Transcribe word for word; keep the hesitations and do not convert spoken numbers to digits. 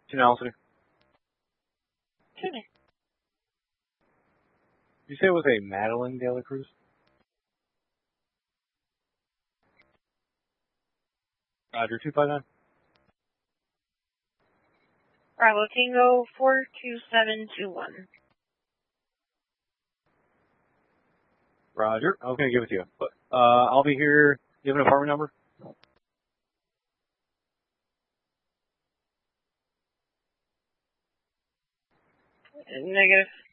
Allison. Tuning. Did you say it was a Madeline De La Cruz? Roger, two five nine. Bravo Tango four two seven two one. Roger. I was going to give it to you, but uh, I'll be here. Do you have an apartment number? Negative.